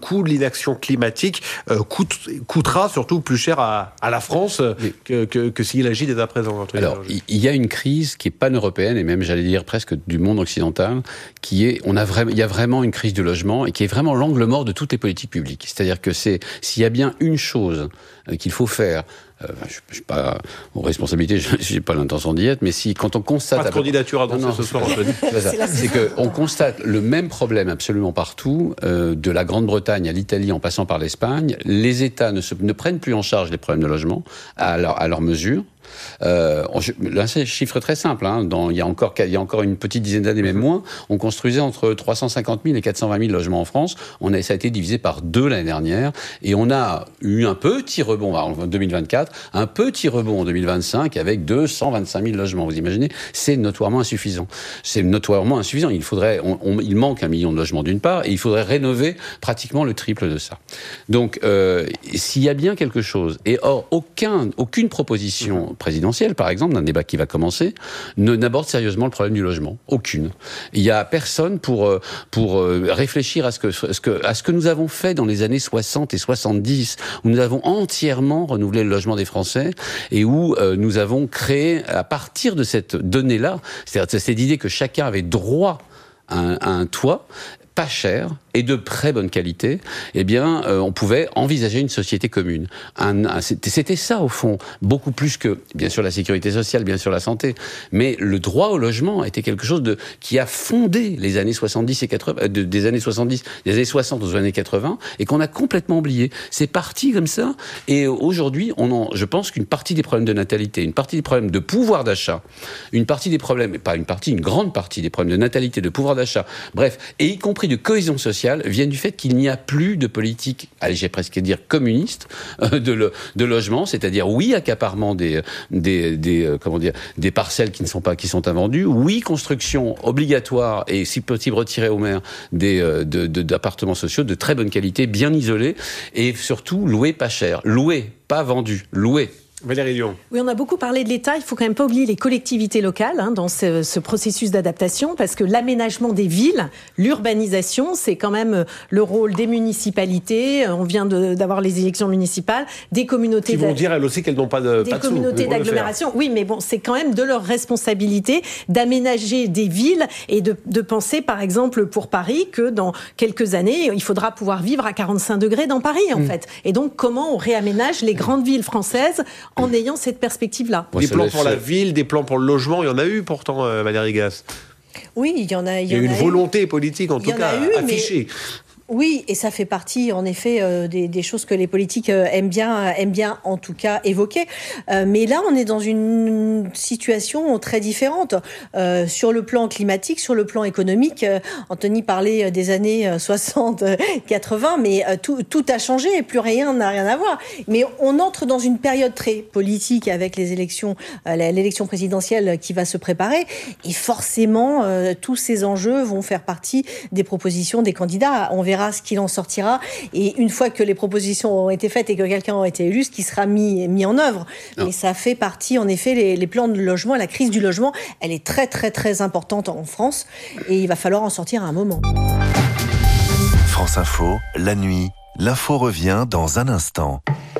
coût de l'inaction climatique coûtera surtout plus cher à la France que s'il agit dès à présent. Alors, il y a une crise qui est pan-européenne et même, j'allais dire, presque du monde occidental, il y a vraiment une crise du logement et qui est vraiment l'angle mort de toutes les politiques publiques. C'est-à-dire que s'il y a bien une chose qu'il faut faire, je ne suis pas aux responsabilités, je n'ai pas l'intention d'y être, mais quand on constate... Pas de candidature annoncer ce soir, Anthony. C'est qu'on constate le même problème absolument partout, de la Grande-Bretagne à l'Italie en passant par l'Espagne. Les États ne prennent plus en charge les problèmes de logement à leur mesure. Là, c'est un chiffre très simple. Il y a encore une petite dizaine d'années, même moins, on construisait entre 350 000 et 420 000 logements en France. Ça a été divisé par 2 l'année dernière. Et on a eu un petit rebond en 2024, un petit rebond en 2025 avec 225 000 logements. Vous imaginez ? C'est notoirement insuffisant. Il manque 1 million de logements d'une part, et il faudrait rénover pratiquement le triple de ça. Donc, s'il y a bien quelque chose, et or, aucune proposition présidentielle, par exemple, d'un débat qui va commencer, n'aborde sérieusement le problème du logement. Aucune. Il n'y a personne pour réfléchir à ce que nous avons fait dans les années 60 et 70, où nous avons entièrement renouvelé le logement des Français et où nous avons créé, à partir de cette donnée-là, c'est-à-dire cette idée que chacun avait droit à un toit, pas cher et de très bonne qualité, on pouvait envisager une société commune. C'était ça, au fond, beaucoup plus que, bien sûr, la sécurité sociale, bien sûr, la santé, mais le droit au logement était quelque chose qui a fondé les années 70 et 80, des années 60 aux années 80, et qu'on a complètement oublié. C'est parti comme ça, et aujourd'hui, je pense qu'une partie des problèmes de natalité, une partie des problèmes de pouvoir d'achat, une grande partie des problèmes de natalité, de pouvoir d'achat, bref, et y compris de cohésion sociale, viennent du fait qu'il n'y a plus de politique, j'ai presque dire communiste, de logement, c'est-à-dire accaparement des parcelles qui sont invendues, construction obligatoire et si possible retirée aux maires d'appartements sociaux de très bonne qualité, bien isolés et surtout loués pas cher, loués, pas vendus, loués. Valérie Lyon. Oui, on a beaucoup parlé de l'État. Il faut quand même pas oublier les collectivités locales dans ce processus d'adaptation, parce que l'aménagement des villes, l'urbanisation, c'est quand même le rôle des municipalités. On vient d'avoir les élections municipales, des communautés qui vont dire elles aussi qu'elles n'ont pas de communautés d'agglomération. Oui, mais bon, c'est quand même de leur responsabilité d'aménager des villes et de penser, par exemple, pour Paris, que dans quelques années, il faudra pouvoir vivre à 45 degrés dans Paris, en fait. Et donc, comment on réaménage les grandes villes françaises en ayant cette perspective-là. Des plans pour la ville, des plans pour le logement, il y en a eu pourtant, Valérie Gasse. Oui, il y en a. Il y a une volonté politique, en tout cas, affichée. Oui, et ça fait partie, en effet, des choses que les politiques aiment bien, en tout cas, évoquer. Mais là, on est dans une situation très différente. Sur le plan climatique, sur le plan économique, Anthony parlait des années 60, 80, mais tout a changé et plus rien n'a rien à voir. Mais on entre dans une période très politique avec les élections, l'élection présidentielle qui va se préparer. Et forcément, tous ces enjeux vont faire partie des propositions des candidats. On verra ce qu'il en sortira, et une fois que les propositions ont été faites et que quelqu'un a été élu, ce qui sera mis en œuvre. Non. Mais ça fait partie, en effet, les plans de logement, la crise du logement, elle est très très très importante en France, et il va falloir en sortir à un moment. France Info, la nuit, l'info revient dans un instant.